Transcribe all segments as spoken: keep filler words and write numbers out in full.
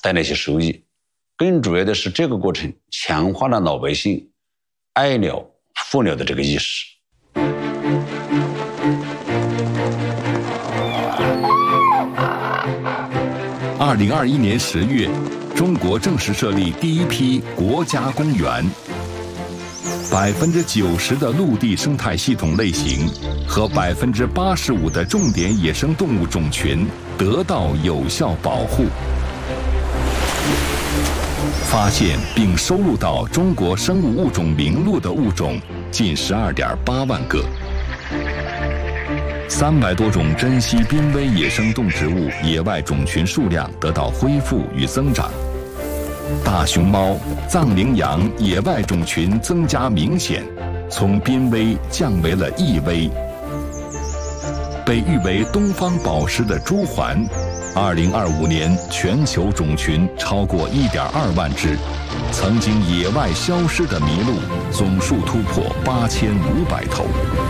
带来一些收益。更主要的是，这个过程强化了老百姓爱鸟护鸟的这个意识。 二零二一年十月，中国正式设立第一批国家公园。百分之九十的陆地生态系统类型和百分之八十五的重点野生动物种群得到有效保护。发现并收录到中国生物物种名录的物种近十二点八万个。三百多种珍稀濒危野生动植物野外种群数量得到恢复与增长。大熊猫、藏羚羊野外种群增加明显，从濒危降为了易危。被誉为东方宝石的朱鹮，二零二五年全球种群超过一点二万只，曾经野外消失的麋鹿总数突破八千五百头。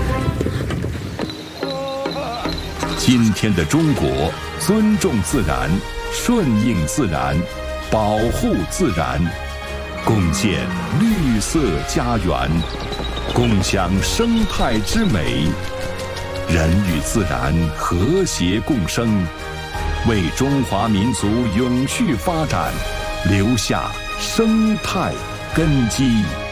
今天的中国，尊重自然，顺应自然，保护自然，共建绿色家园，共享生态之美，人与自然和谐共生，为中华民族永续发展留下生态根基。